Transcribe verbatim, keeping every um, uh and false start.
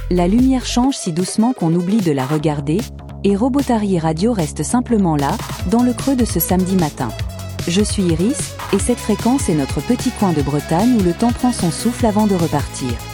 La lumière change si doucement qu'on oublie de la regarder, et Robotary Radio reste simplement là, dans le creux de ce samedi matin. Je suis Iris, et cette fréquence est notre petit coin de Bretagne où le temps prend son souffle avant de repartir.